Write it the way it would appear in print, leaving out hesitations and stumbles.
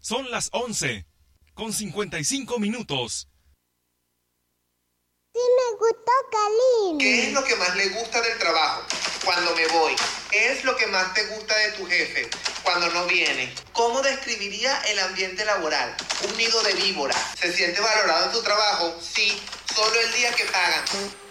Son las 11:55. Sí me gustó, Kalin. ¿Qué es lo que más le gusta del trabajo? Cuando me voy. ¿Qué es lo que más te gusta de tu jefe? Cuando no viene. ¿Cómo describiría el ambiente laboral? Un nido de víboras. ¿Se siente valorado en tu trabajo? Sí, solo el día que pagan.